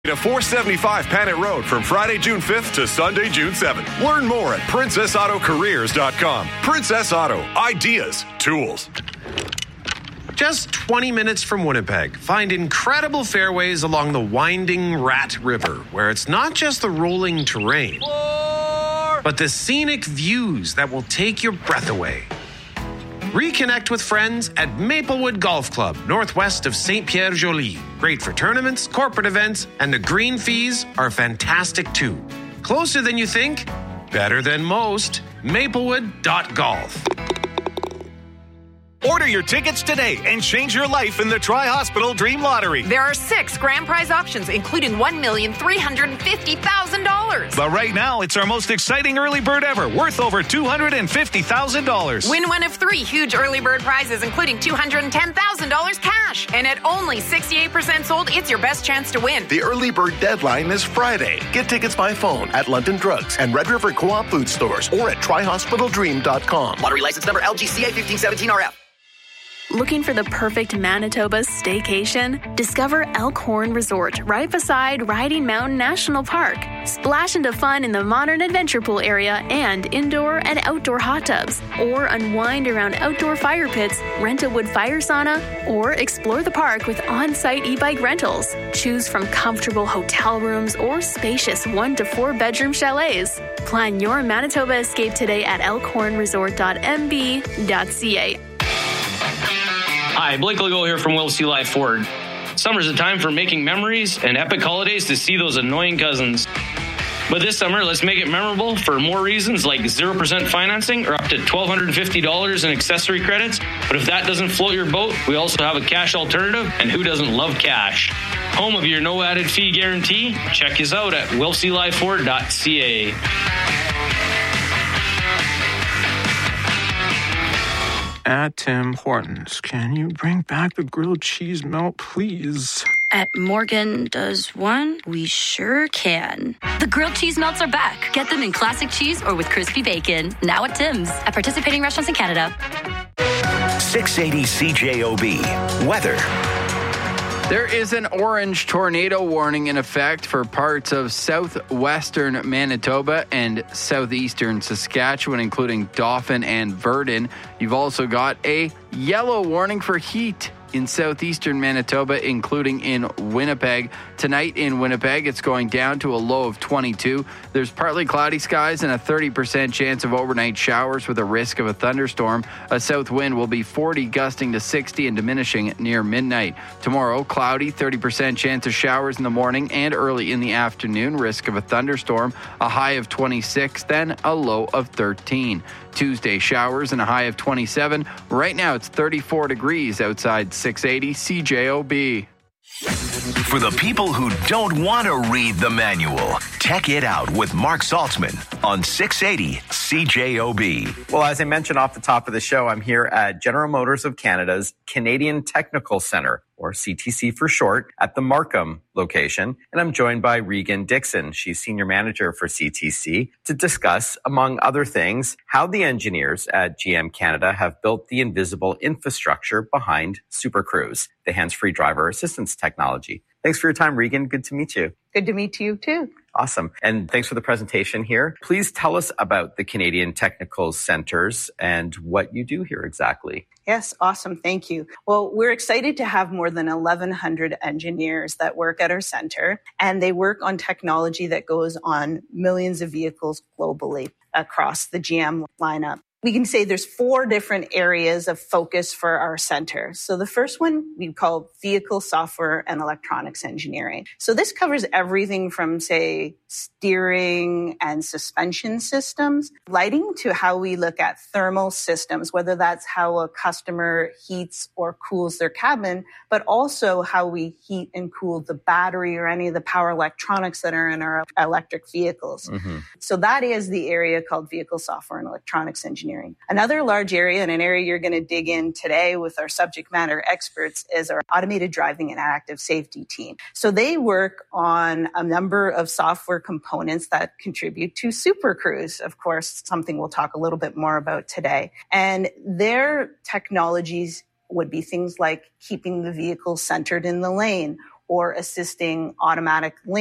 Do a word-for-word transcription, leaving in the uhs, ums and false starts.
To four seventy-five Panet Road from Friday, June fifth to Sunday, June seventh. Learn more at princess auto careers dot com. Princess Auto. Ideas. Tools. Just twenty minutes from Winnipeg, find incredible fairways along the winding Rat River, where it's not just the rolling terrain, but the scenic views that will take your breath away. Reconnect with friends at Maplewood Golf Club, northwest of Saint Pierre Joly. Great for tournaments, corporate events, and the green fees are fantastic too. Closer than you think, better than most. Maplewood dot golf. Order your tickets today and change your life in the Tri-Hospital Dream Lottery. There are six grand prize auctions, including one million three hundred fifty thousand dollars. But right now, it's our most exciting early bird ever, worth over two hundred fifty thousand dollars. Win one of three huge early bird prizes, including two hundred ten thousand dollars cash. And at only sixty-eight percent sold, it's your best chance to win. The early bird deadline is Friday. Get tickets by phone at London Drugs and Red River Co-op food stores or at tri hospital dream dot com. Lottery license number L G C A fifteen seventeen R F. Looking for the perfect Manitoba staycation? Discover Elkhorn Resort right beside Riding Mountain National Park. Splash into fun in the modern adventure pool area and indoor and outdoor hot tubs. Or unwind around outdoor fire pits, rent a wood fire sauna, or explore the park with on-site e-bike rentals. Choose from comfortable hotel rooms or spacious one to four bedroom chalets. Plan your Manitoba escape today at elkhorn resort dot m b dot c a. Hi, Blake Legault here from Will C. Life Ford. Summer's a time for making memories and epic holidays to see those annoying cousins. But this summer, let's make it memorable for more reasons like zero percent financing or up to one thousand two hundred fifty dollars in accessory credits. But if that doesn't float your boat, we also have a cash alternative, and who doesn't love cash? Home of your no added fee guarantee? Check us out at will c life ford dot c a. At Tim Hortons, can you bring back the grilled cheese melt, please? At Morgan Does One, we sure can. The grilled cheese melts are back. Get them in classic cheese or with crispy bacon. Now at Tim's. At participating restaurants in Canada. six eighty C J O B. Weather. There is an orange tornado warning in effect for parts of southwestern Manitoba and southeastern Saskatchewan, including Dauphin and Virden. You've also got a yellow warning for heat in southeastern Manitoba, including in Winnipeg. Tonight in Winnipeg, it's going down to a low of twenty-two. There's partly cloudy skies and a thirty percent chance of overnight showers with a risk of a thunderstorm. A south wind will be forty, gusting to sixty and diminishing near midnight. Tomorrow, cloudy, thirty percent chance of showers in the morning and early in the afternoon, risk of a thunderstorm, a high of twenty-six, then a low of thirteen. Tuesday, showers and a high of twenty-seven. Right now, it's thirty-four degrees outside six eighty C J O B. For the people who don't want to read the manual, check it out with Mark Saltzman on six eighty C J O B. Well, as I mentioned off the top of the show, I'm here at General Motors of Canada's Canadian Technical Centre, or C T C for short, at the Markham location. And I'm joined by Regan Dixon. She's Senior Manager for C T C to discuss, among other things, how the engineers at G M Canada have built the invisible infrastructure behind Super Cruise, the hands-free driver assistance technology. Thanks for your time, Regan. Good to meet you. Good to meet you, too. Awesome. And thanks for the presentation here. Please tell us about the Canadian Technical Centres and what you do here exactly. Yes, awesome. Thank you. Well, we're excited to have more than eleven hundred engineers that work at our center, and they work on technology that goes on millions of vehicles globally across the G M lineup. We can say there's four different areas of focus for our center. So the first one we call vehicle software and electronics engineering. So this covers everything from, say, steering and suspension systems, lighting, to how we look at thermal systems, whether that's how a customer heats or cools their cabin, but also how we heat and cool the battery or any of the power electronics that are in our electric vehicles. Mm-hmm. So that is the area called vehicle software and electronics engineering. Another large area, and an area you're going to dig in today with our subject matter experts, is our automated driving and active safety team. So they work on a number of software components that contribute to Super Cruise, of course, something we'll talk a little bit more about today. And their technologies would be things like keeping the vehicle centered in the lane, or assisting automatic link